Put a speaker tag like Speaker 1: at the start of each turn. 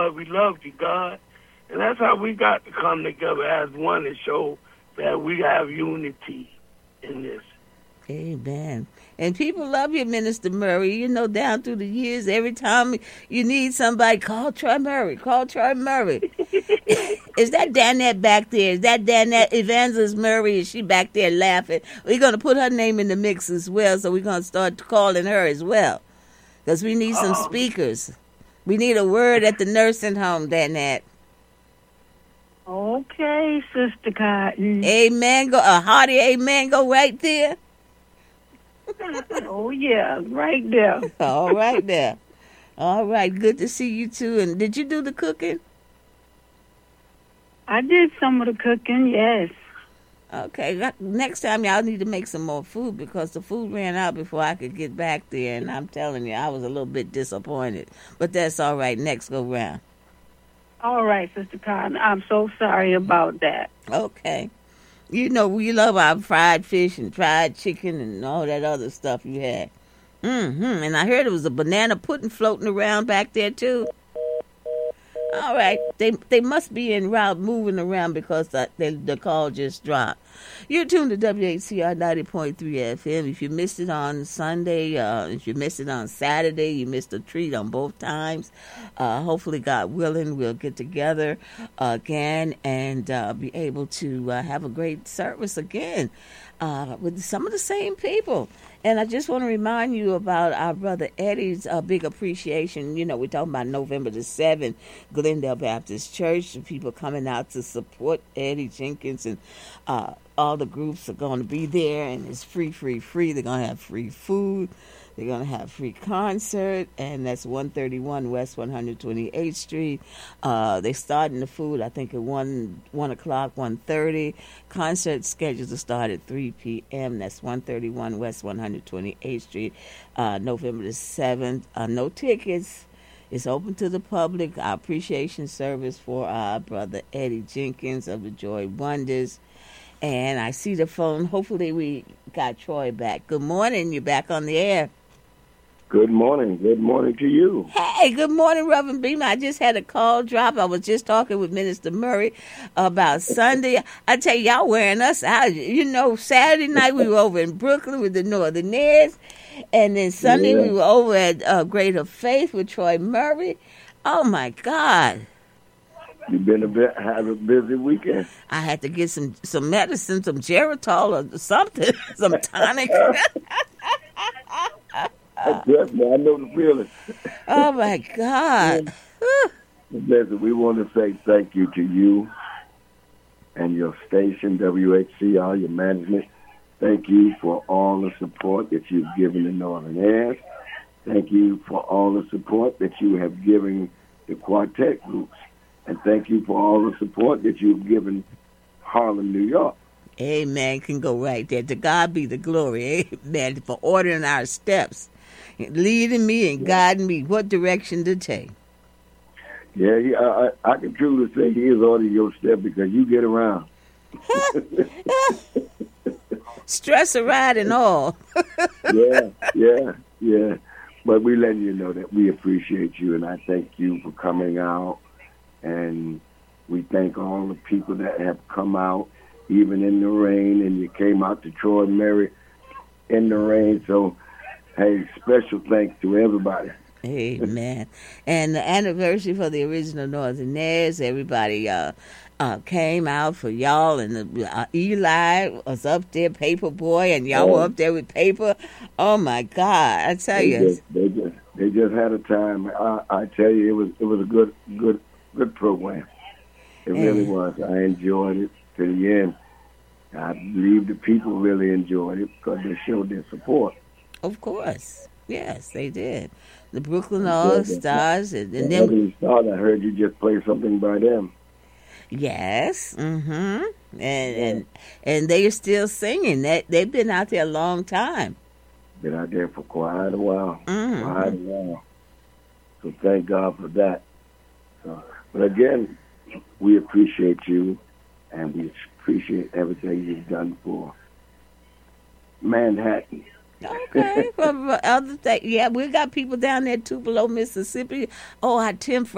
Speaker 1: God. We love you, God. And that's how we got to come together as one and show that we have unity in this.
Speaker 2: Amen. And people love you, Minister Murray. You know, down through the years, every time you need somebody, call Troy Murray. Call Troy Murray. Is that Danette back there? Is that Danette Evangelist Murray? Is she back there laughing? We're going to put her name in the mix as well, so we're going to start calling her as well. Because we need some speakers. We need a word at the nursing home, Danette.
Speaker 3: Okay, Sister Cotton.
Speaker 2: Amen. Go a hearty amen. Go right there.
Speaker 3: Oh, yeah, right there.
Speaker 2: All right there. All right, good to see you too. And did you do the cooking?
Speaker 3: I did some of the cooking, yes.
Speaker 2: Okay, next time y'all need to make some more food because the food ran out before I could get back there. And I'm telling you, I was a little bit disappointed. But that's all right. Next go round.
Speaker 3: All right, Sister Cotton. I'm so sorry about that.
Speaker 2: Okay. You know, we love our fried fish and fried chicken and all that other stuff you had. And I heard there was a banana pudding floating around back there, too. All right. They must be en route moving around because the call just dropped. You're tuned to WHCR 90.3 FM. If you missed it on Sunday, if you missed it on Saturday, you missed a treat on both times. Hopefully, God willing, we'll get together again and be able to have a great service again with some of the same people. And I just want to remind you about our brother Eddie's big appreciation. You know, we're talking about November the 7th, Glendale Baptist Church. The people coming out to support Eddie Jenkins, and all the groups are going to be there. And it's free. They're going to have free food. They're going to have free concert, and that's 131 West 128th Street. They're starting the food, I think, at 1 o'clock, 1:30. Concert scheduled to start at 3 p.m. That's 131 West 128th Street, November the 7th. No tickets. It's open to the public. Our appreciation service for our brother Eddie Jenkins of the Joy Wonders. And I see the phone. Hopefully we got Troy back. Good morning. You're back on the air.
Speaker 4: Good morning. Good morning to you.
Speaker 2: Hey, good morning, Reverend Beamer. I just had a call drop. I was just talking with Minister Murray about Sunday. I tell you, y'all wearing us out. You know, Saturday night we were over in Brooklyn with the Northernaires. And then Sunday we were over at Greater Faith with Troy Murray. Oh, my God.
Speaker 4: You've been had a busy weekend.
Speaker 2: I had to get some medicine, some Geritol or something, some tonic.
Speaker 4: Trust me, I know the feeling.
Speaker 2: Oh, my God.
Speaker 4: Listen, we want to say thank you to you and your station, WHCR, your management. Thank you for all the support that you've given the Northernaires. Thank you for all the support that you have given the quartet groups. And thank you for all the support that you've given Harlem, New York.
Speaker 2: Amen. Can go right there. To God be the glory. Amen. For ordering our steps, leading me and guiding me what direction to take.
Speaker 4: Yeah, I can truly say he is ordering your step because you get around.
Speaker 2: Stress a ride and all.
Speaker 4: Yeah. But we letting you know that we appreciate you, and I thank you for coming out. And we thank all the people that have come out, even in the rain, and you came out to Troy Murray in the rain. So, hey, special thanks to everybody.
Speaker 2: Amen. And the anniversary for the original Northernaires, everybody came out for y'all, and Eli was up there, Paper Boy, and y'all were up there with Paper. Oh my God, I tell you,
Speaker 4: they just had a time. I tell you, it was a good program. It really was. I enjoyed it to the end. I believe the people really enjoyed it because they showed their support.
Speaker 2: Of course, yes, they did. The Brooklyn All Stars, and then
Speaker 4: I heard you just play something by them.
Speaker 2: Yes, and they are still singing. They've been out there a long time.
Speaker 4: Been out there for quite a while. So thank God for that. But again, we appreciate you, and we appreciate everything you've done for Manhattan.
Speaker 2: Okay, from other things, yeah, we got people down there, Tupelo, Mississippi. Oh, our Tim